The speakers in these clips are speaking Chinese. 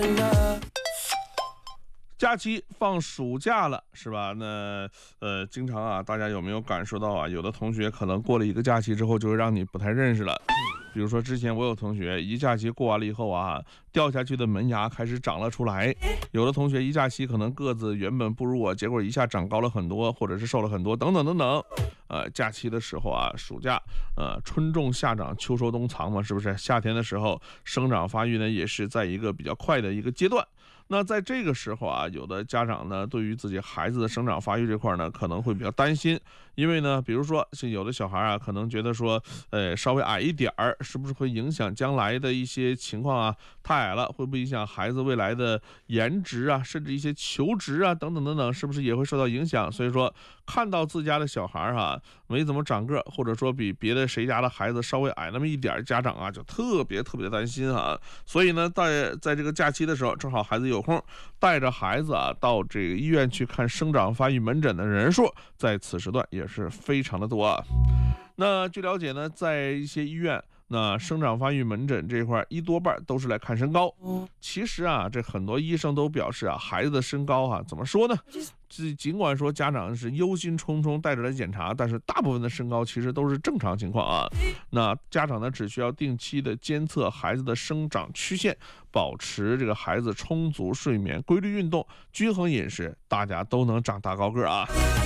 假期放暑假了，是吧？那经常啊，大家有没有感受到啊？有的同学可能过了一个假期之后，就会让你不太认识了。比如说之前我有同学一假期过完了以后啊，掉下去的门牙开始长了出来。有的同学一假期可能个子原本不如我，结果一下长高了很多，或者是瘦了很多，等等等等。假期的时候啊，暑假，春种夏长，秋收冬藏嘛，是不是？夏天的时候生长发育呢，也是在一个比较快的一个阶段。那在这个时候啊，有的家长呢，对于自己孩子的生长发育这块呢，可能会比较担心，因为呢，比如说是有的小孩啊，可能觉得说，稍微矮一点儿，是不是会影响将来的一些情况啊？太矮了，会不会影响孩子未来的颜值啊，甚至一些求职啊，等等等等，是不是也会受到影响？所以说，看到自家的小孩啊，没怎么长个，或者说比别的谁家的孩子稍微矮那么一点，家长啊就特别的担心啊。所以呢，在这个假期的时候，正好孩子有空，带着孩子啊到这个医院去看生长发育门诊的人数，在此时段也是非常的多啊。那据了解呢，在一些医院，那生长发育门诊这块多半都是来看身高。其实啊，这很多医生都表示啊，孩子的身高啊，怎么说呢？尽管说家长是忧心忡忡带着来检查，但是大部分的身高其实都是正常情况啊。那家长呢，只需要定期的监测孩子的生长曲线，保持这个孩子充足睡眠、规律运动、均衡饮食，大家都能长大高个啊。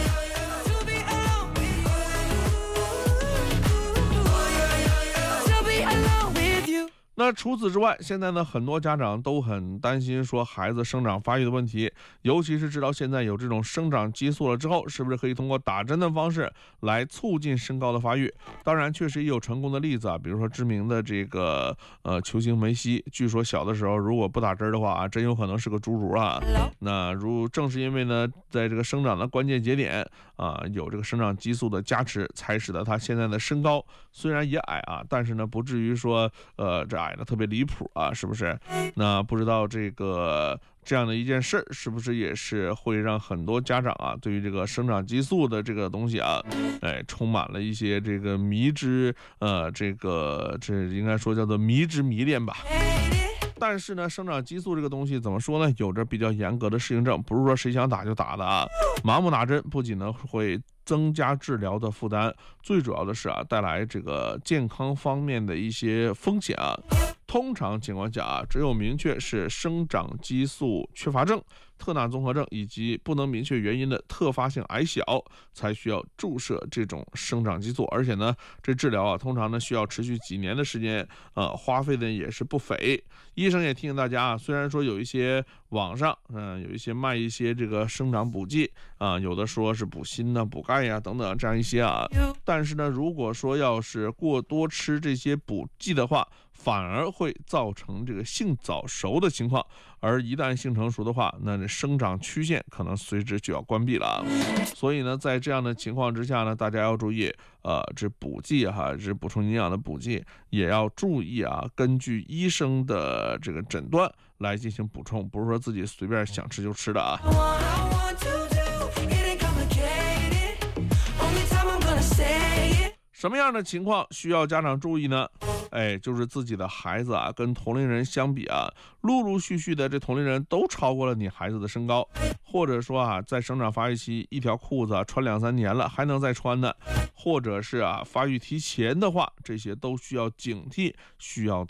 那除此之外，现在呢，很多家长都很担心说孩子生长发育的问题，尤其是知道现在有这种生长激素了之后，是不是可以通过打针的方式来促进身高的发育？当然，确实也有成功的例子啊，比如说知名的这个球星梅西，据说小的时候如果不打针的话啊，真有可能是个侏儒啊。那正是因为呢，在这个生长的关键节点啊，有这个生长激素的加持，才使得他现在的身高虽然也矮啊，但是呢，不至于说这矮的特别离谱啊，是不是？那不知道这样的一件事儿，是不是也是会让很多家长啊，对于这个生长激素的这个东西啊，充满了一些这个这应该说叫做迷之迷恋吧。但是呢，生长激素这个东西怎么说呢？有着比较严格的适应症，不是说谁想打就打的啊。盲目打针不仅呢会增加治疗的负担，最主要的是啊，带来这个健康方面的一些风险啊。通常情况下啊，只有明确是生长激素缺乏症、特纳综合症以及不能明确原因的特发性矮小，才需要注射这种生长激素。而且呢，这治疗啊，通常呢需要持续几年的时间，花费的也是不菲。医生也提醒大家啊，虽然说有一些网上有一些卖一些这个生长补剂啊，有的说是补锌呐、补钙呀等等这样一些啊，但是呢，如果说要是过多吃这些补剂的话，反而会造成这个性早熟的情况，而一旦性成熟的话，那这生长曲线可能随之就要关闭了。所以呢，在这样的情况之下呢，大家要注意，这补剂这补充营养的补剂也要注意啊，根据医生的这个诊断来进行补充，不是说自己随便想吃就吃的啊。什么样的情况需要家长注意呢？就是自己的孩子啊，跟同龄人相比啊，陆陆续续的这同龄人都超过了你孩子的身高，或者说啊，在生长发育期一条裤子穿2-3年了还能再穿呢，或者是啊发育提前的话，这些都需要警惕，需要